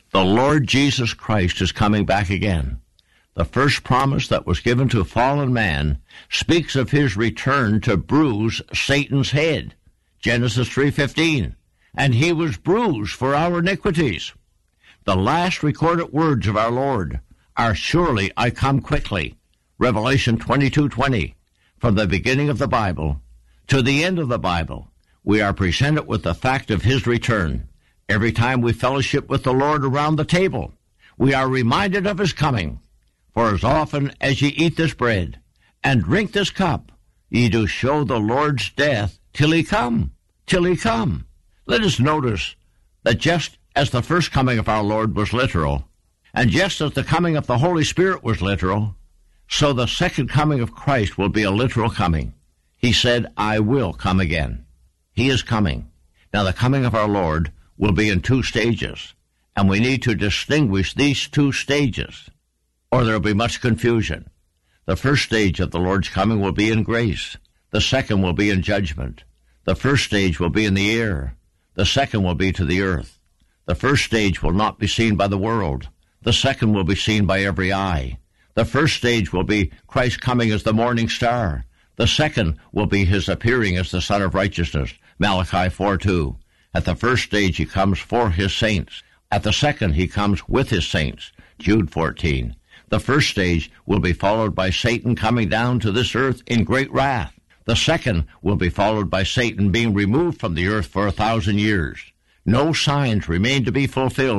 The Lord Jesus Christ is coming back again. The first promise that was given to fallen man speaks of his return to bruise Satan's head. Genesis 3:15. And he was bruised for our iniquities. The last recorded words of our Lord are, surely I come quickly. Revelation 22:20. From the beginning of the Bible to the end of the Bible, we are presented with the fact of his return. Every time we fellowship with the Lord around the table, we are reminded of his coming. For as often as ye eat this bread and drink this cup, ye do show the Lord's death till he come, till he come. Let us notice that just as the first coming of our Lord was literal, and just as the coming of the Holy Spirit was literal, so the second coming of Christ will be a literal coming. He said, I will come again. He is coming. Now the coming of our Lord will be in two stages, and we need to distinguish these two stages, or there will be much confusion. The first stage of the Lord's coming will be in grace. The second will be in judgment. The first stage will be in the air. The second will be to the earth. The first stage will not be seen by the world. The second will be seen by every eye. The first stage will be Christ coming as the morning star. The second will be his appearing as the Son of Righteousness. Malachi 4:2. At the first stage he comes for his saints. At the second he comes with his saints. Jude 14. The first stage will be followed by Satan coming down to this earth in great wrath. The second will be followed by Satan being removed from the earth for 1,000 years. No signs remain to be fulfilled